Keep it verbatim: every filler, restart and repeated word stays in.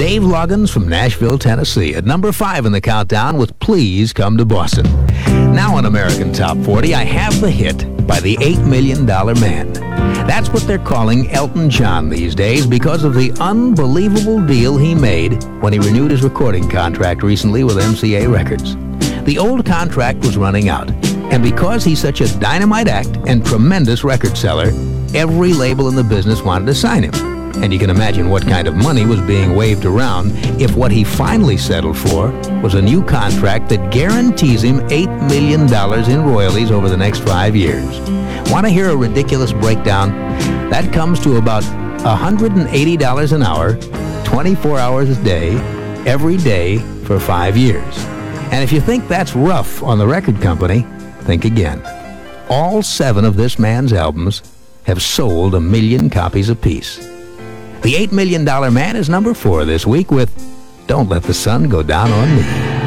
Dave Loggins from Nashville, Tennessee, at number five in the countdown with Please Come to Boston. Now on American Top forty, I have the hit by the eight million dollar Man. That's what they're calling Elton John these days because of the unbelievable deal he made when he renewed his recording contract recently with M C A Records. The old contract was running out, and because he's such a dynamite act and tremendous record seller, every label in the business wanted to sign him. And you can imagine what kind of money was being waved around if what he finally settled for was a new contract that guarantees him eight million dollars in royalties over the next five years. Want to hear a ridiculous breakdown? That comes to about one hundred eighty dollars an hour, twenty-four hours a day, every day for five years. And if you think that's rough on the record company, think again. All seven of this man's albums have sold a million copies apiece. The eight million dollar Man is number four this week with Don't Let the Sun Go Down on Me.